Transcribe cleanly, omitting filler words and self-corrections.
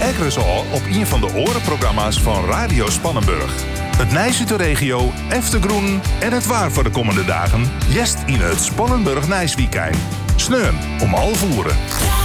Ekkeres al op een van de orenprogramma's van Radio Spannenburg. Het Nijs uit de regio, Eftergroen en het waar voor de komende dagen. Jest in het Spannenburg Nijsweekend. Sneun om 11:30.